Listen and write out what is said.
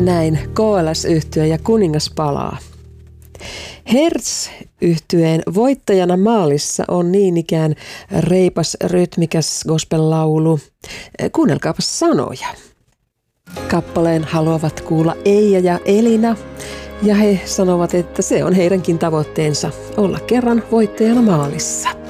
Näin KLS-yhtye ja Kuningas palaa. Hertz-yhtyeen voittajana maalissa on niin ikään reipas, rytmikäs gospel-laulu. Kuunnelkaapas sanoja. Kappaleen haluavat kuulla Eija ja Elina, ja he sanovat, että se on heidänkin tavoitteensa olla kerran voittajana maalissa.